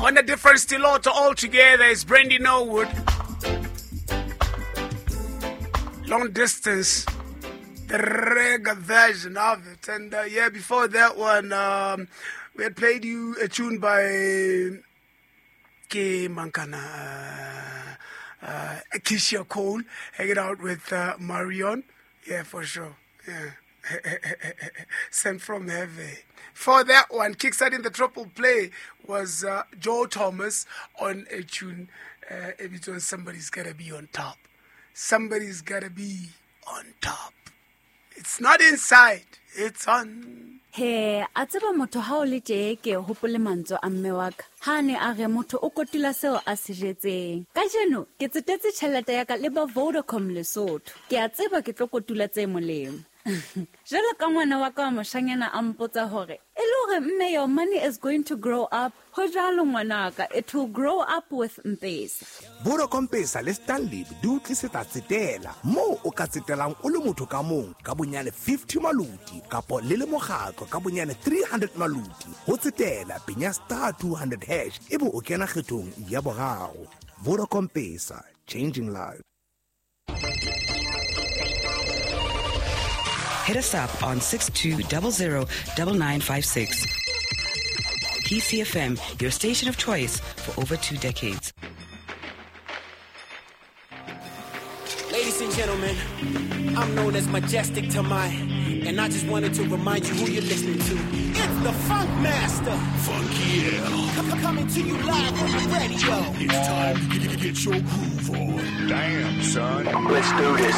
On a different stiletto altogether is Brandy Norwood. Long Distance, the reggae version of it. And before that one, we had played you a tune by K. Mankana, Keisha Cole, hanging out with Marion. Yeah, for sure. Yeah. Sent from heaven. For that one, kickstarting the triple play was Joe Thomas on a tune. It was Somebody's Gotta Be on Top. Somebody's gotta be on top. It's not inside, it's on. He, a tseba motho ha o le tje ke hopole mantswe a mme wa ka. Ha ne a re motho o kotula seo a se jetseng. Kajeno ke tsetetse tjhelete ya ka le ba Vodacom Lesotho. Ke a tseba ke tlo kotula tse molemo. Jalo ka ngwana wa ka wa moshanyana a mpotsa hore e le hore mme your money is going to grow up. Ho jalo ngwanaka, it will grow up with M-Pesa. Vodacom Pesa le Stanley di o tlisetsa tsetela mo o ka tsetelang o le motho ka mong ka bonyane 50 maluti kapo le le mogatlo ka bonyane 300 maluti ho tsetela penya *200# ebe o kena kgethong ya boraro. Vodacom Pesa, changing lives. Hit us up on 62009956. PCFM, your station of choice for over 2 decades. Ladies and gentlemen, I'm known as Majestic Tamai, and I just wanted to remind you who you're listening to. It's the Funk Master. Funky yeah. Coming to you live on the radio. It's time to get your groove on. Damn, son. Let's do this.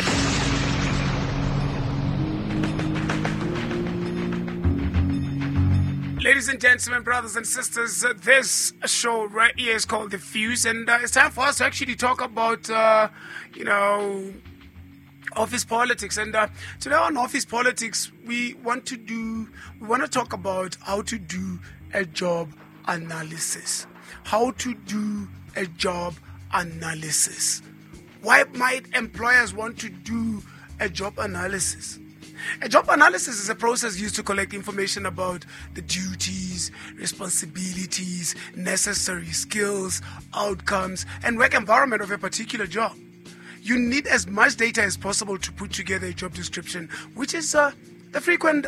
Ladies and gentlemen, brothers and sisters, this show right here is called The Fuse, and it's time for us to actually talk about, office politics. And today on office politics, we want to talk about how to do a job analysis. How to do a job analysis. Why might employers want to do a job analysis? A job analysis is a process used to collect information about the duties, responsibilities, necessary skills, outcomes, and work environment of a particular job. You need as much data as possible to put together a job description, which is the frequent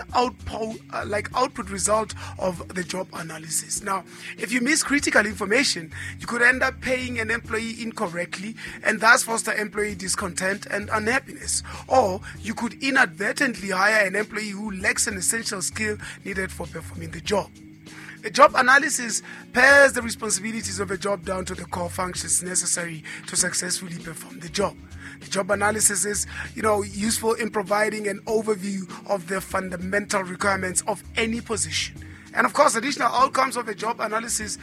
output result of the job analysis. Now, if you miss critical information, you could end up paying an employee incorrectly and thus foster employee discontent and unhappiness. Or you could inadvertently hire an employee who lacks an essential skill needed for performing the job. The job analysis pares the responsibilities of a job down to the core functions necessary to successfully perform the job. The job analysis is, useful in providing an overview of the fundamental requirements of any position. And of course, additional outcomes of a job analysis,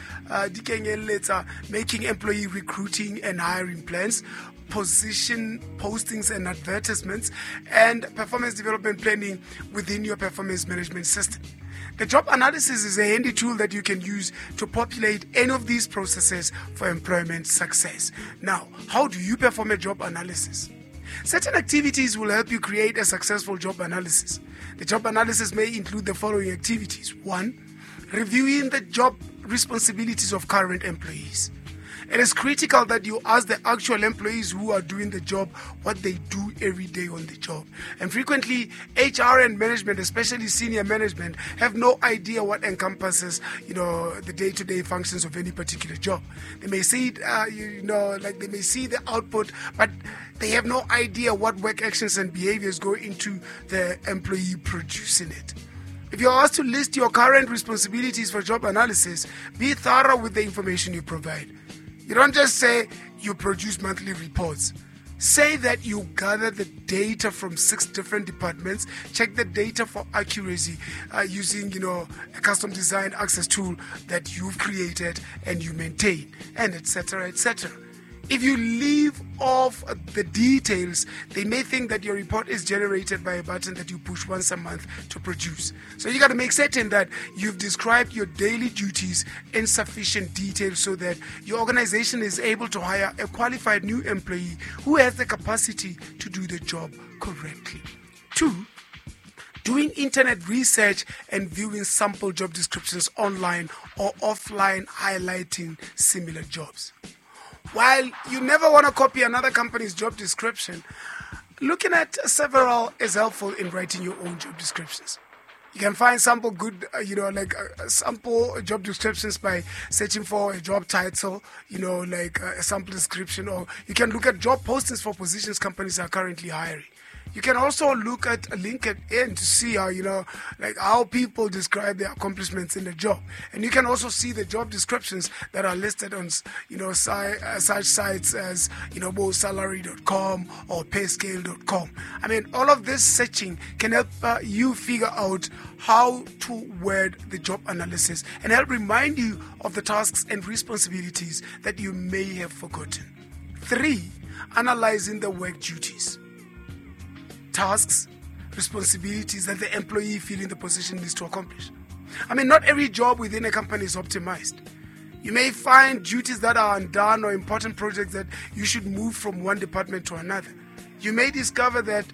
making employee recruiting and hiring plans, position postings and advertisements, and performance development planning within your performance management system. The job analysis is a handy tool that you can use to populate any of these processes for employment success. Now, how do you perform a job analysis? Certain activities will help you create a successful job analysis. The job analysis may include the following activities. 1. Reviewing the job responsibilities of current employees. It is critical that you ask the actual employees who are doing the job what they do every day on the job. And frequently, HR and management, especially senior management, have no idea what encompasses, the day-to-day functions of any particular job. They may see it, they may see the output, but they have no idea what work actions and behaviors go into the employee producing it. If you're asked to list your current responsibilities for job analysis, be thorough with the information you provide. You don't just say you produce monthly reports. Say that you gather the data from 6 different departments, check the data for accuracy using, a custom designed access tool that you've created and you maintain, and etc., etc. If you leave off the details, they may think that your report is generated by a button that you push once a month to produce. So you got to make certain that you've described your daily duties in sufficient detail so that your organization is able to hire a qualified new employee who has the capacity to do the job correctly. 2. doing internet research and viewing sample job descriptions online or offline highlighting similar jobs. While you never want to copy another company's job description, looking at several is helpful in writing your own job descriptions. You can find sample good, sample job descriptions by searching for a job title, a sample description, or you can look at job postings for positions companies are currently hiring. You can also look at LinkedIn to see how, how people describe their accomplishments in the job. And you can also see the job descriptions that are listed on, such sites as, both salary.com or payscale.com. I mean, all of this searching can help you figure out how to word the job analysis and help remind you of the tasks and responsibilities that you may have forgotten. 3, analyzing the work duties. Tasks, responsibilities that the employee filling the position needs to accomplish. I mean, not every job within a company is optimized. You may find duties that are undone or important projects that you should move from one department to another. You may discover that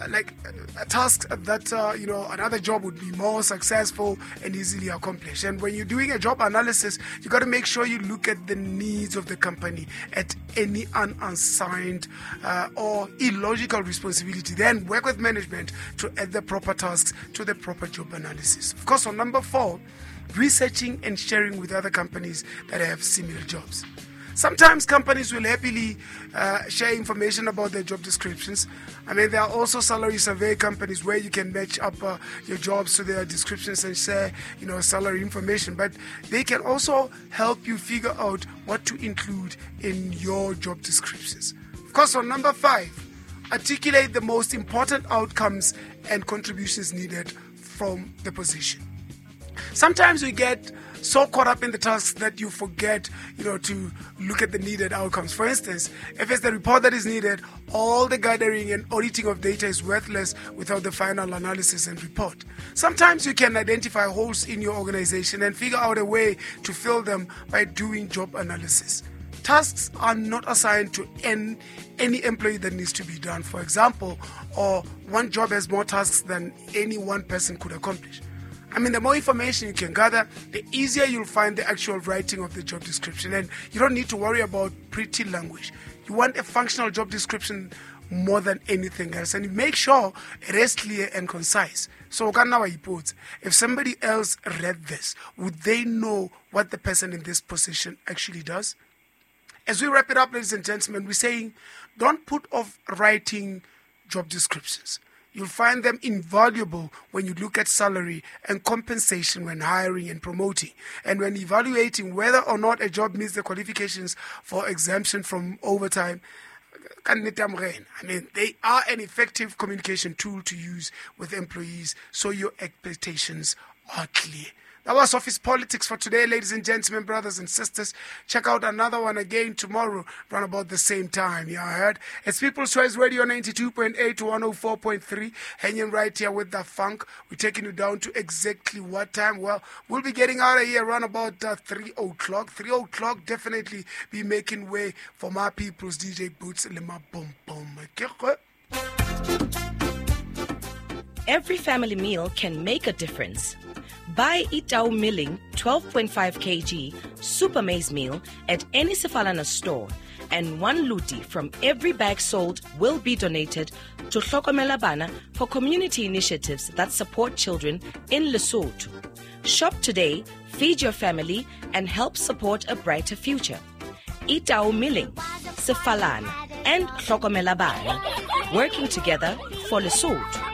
a task that another job would be more successful and easily accomplished. And when you're doing a job analysis, you got to make sure you look at the needs of the company at any unassigned or illogical responsibility. Then work with management to add the proper tasks to the proper job analysis. Of course, on number 4, researching and sharing with other companies that have similar jobs. Sometimes companies will happily share information about their job descriptions. I mean, there are also salary survey companies where you can match up your jobs to their descriptions and share, salary information. But they can also help you figure out what to include in your job descriptions. Of course, on number 5, articulate the most important outcomes and contributions needed from the position. Sometimes we get so caught up in the tasks that you forget, to look at the needed outcomes. For instance, if it's the report that is needed, all the gathering and auditing of data is worthless without the final analysis and report. Sometimes you can identify holes in your organization and figure out a way to fill them by doing job analysis. Tasks are not assigned to any employee that needs to be done, for example, or one job has more tasks than any one person could accomplish. I mean, the more information you can gather, the easier you'll find the actual writing of the job description. And you don't need to worry about pretty language. You want a functional job description more than anything else. And you make sure it is clear and concise. So, if somebody else read this, would they know what the person in this position actually does? As we wrap it up, ladies and gentlemen, we're saying don't put off writing job descriptions. You'll find them invaluable when you look at salary and compensation when hiring and promoting, and when evaluating whether or not a job meets the qualifications for exemption from overtime. I mean, they are an effective communication tool to use with employees, so your expectations are clear. That was Office Politics for today, ladies and gentlemen, brothers and sisters. Check out another one again tomorrow, around about the same time. Yeah, I heard. It's People's Choice Radio 92.8 to 104.3. Hanging right here with the funk. We're taking you down to exactly what time? Well, we'll be getting out of here around about 3 o'clock. 3 o'clock, definitely be making way for my people's DJ Boots and my boom boom. Every family meal can make a difference. Buy Itau Milling 12.5 kg Super Maize Meal at any Sefalana store, and 1 luti from every bag sold will be donated to Hlokomela Bana for community initiatives that support children in Lesotho. Shop today, feed your family, and help support a brighter future. Itau Milling, Sefalana, and Hlokomela Bana, working together for Lesotho.